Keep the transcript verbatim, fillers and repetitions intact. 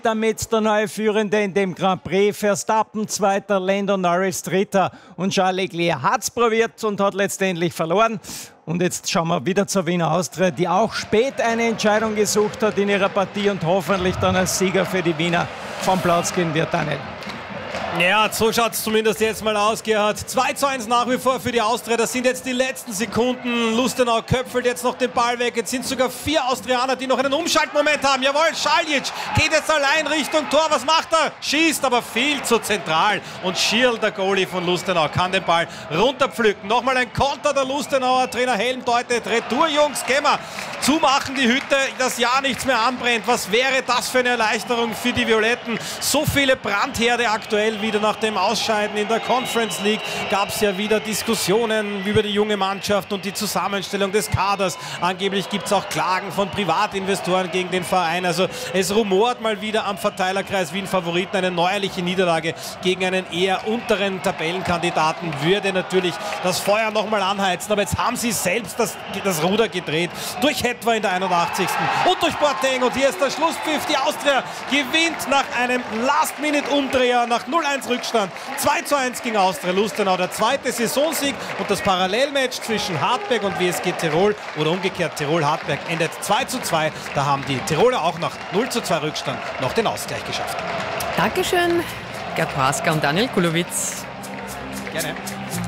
Damit der neue Führende in dem Grand Prix. Verstappen Zweiter, Lando Norris Dritter und Charles Leclerc hat es probiert und hat letztendlich verloren. Und jetzt schauen wir wieder zur Wiener Austria, die auch spät eine Entscheidung gesucht hat in ihrer Partie und hoffentlich dann als Sieger für die Wiener vom Platz gehen wird, Daniel. Ja, so schaut es zumindest jetzt mal aus, Gerhard. zwei zu eins nach wie vor für die Austria. Das sind jetzt die letzten Sekunden. Lustenau köpfelt jetzt noch den Ball weg. Jetzt sind sogar vier Austrianer, die noch einen Umschaltmoment haben. Jawohl, Schaljic geht jetzt allein Richtung Tor. Was macht er? Schießt, aber viel zu zentral. Und Schirl, der Goalie von Lustenau, kann den Ball runterpflücken. Nochmal ein Konter der Lustenauer. Trainer Helm deutet. Retour, Jungs, gehen wir. Zumachen die Hütte, dass ja nichts mehr anbrennt. Was wäre das für eine Erleichterung für die Violetten? So viele Brandherde aktuell wieder nach dem Ausscheiden in der Conference League. Gab es ja wieder Diskussionen über die junge Mannschaft und die Zusammenstellung des Kaders. Angeblich gibt es auch Klagen von Privatinvestoren gegen den Verein. Also es rumort mal wieder am Verteilerkreis Wien Favoriten. Eine neuerliche Niederlage gegen einen eher unteren Tabellenkandidaten würde natürlich das Feuer nochmal anheizen. Aber jetzt haben sie selbst das, das Ruder gedreht. Durch Hetwa in der einundachtzigsten und durch Boateng. Und hier ist der Schlusspfiff. Die Austria gewinnt nach einem Last-Minute-Umdreher nach null eins Rückstand. zwei zu eins gegen Austria Lustenau. Der zweite Saisonsieg und das Parallelmatch zwischen Hartberg und W S G Tirol oder umgekehrt Tirol-Hartberg endet zwei zu zwei. Da haben die Tiroler auch nach null zu zwei Rückstand noch den Ausgleich geschafft. Dankeschön, Gerd Praska und Daniel Kulowitz. Gerne.